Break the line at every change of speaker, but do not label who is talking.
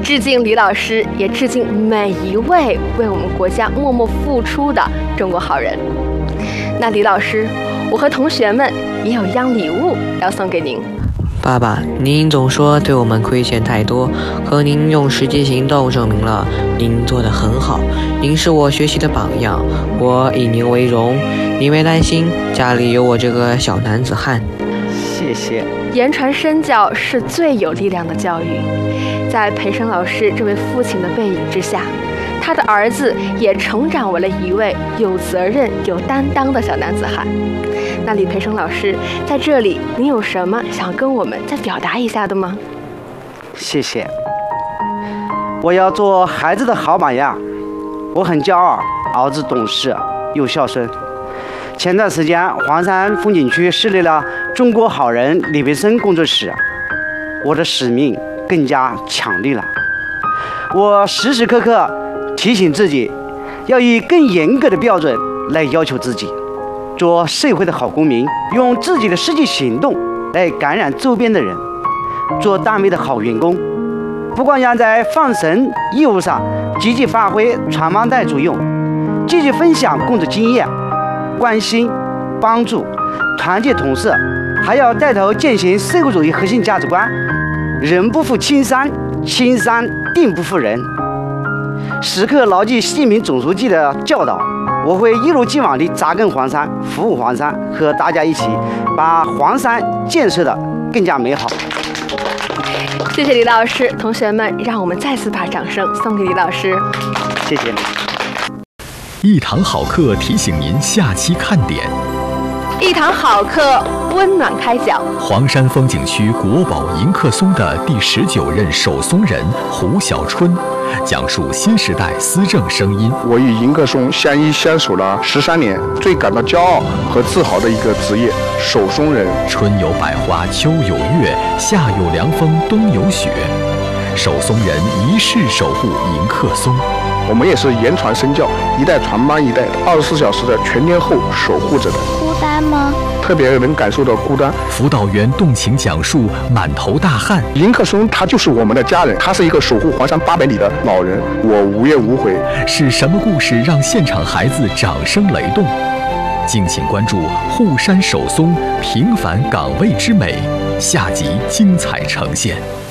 致敬李老师，也致敬每一位为我们国家默默付出的中国好人。那李老师，我和同学们也有一样礼物要送给您。
爸爸，您总说对我们亏欠太多，可您用实际行动证明了您做得很好。您是我学习的榜样，我以您为荣。您别担心，家里有我这个小男子汉。
谢谢。
言传身教是最有力量的教育，在培生老师这位父亲的背影之下，他的儿子也成长为了一位有责任、有担当的小男子汉。那李培生老师，在这里您有什么想跟我们再表达一下的吗？
谢谢。我要做孩子的好榜样，我很骄傲，儿子懂事又孝顺。前段时间，黄山风景区设立了中国好人李培生工作室，我的使命更加强烈了。我时时刻刻提醒自己，要以更严格的标准来要求自己，做社会的好公民，用自己的实际行动来感染周边的人，做单位的好员工，不光要在放绳业务上积极发挥传帮带作用，积极分享工作经验，关心、帮助、团结同事，还要带头践行社会主义核心价值观：人不负青山，青山定不负人。时刻牢记习近平总书记的教导，我会一如既往地扎根黄山，服务黄山，和大家一起把黄山建设得更加美好。
谢谢李老师，同学们，让我们再次把掌声送给李老师。
谢谢。
一堂好课提醒您下期看点。
一堂好课，温暖开讲。
黄山风景区国宝迎客松的第19任守松人胡小春，讲述新时代思政声音。
我与迎客松相依相守了13年，最感到骄傲和自豪的一个职业——守松人。
春有百花，秋有月，夏有凉风，冬有雪。守松人一世守护迎客松。
我们也是言传身教，一代传帮一代，24小时的全天候守护着的。
孤单吗？
特别能感受到孤单。
辅导员动情讲述，满头大汗。
迎客松他就是我们的家人，他是一个守护黄山800里的老人，我无怨无悔。
是什么故事让现场孩子掌声雷动？敬请关注护山守松，平凡岗位之美，下集精彩呈现。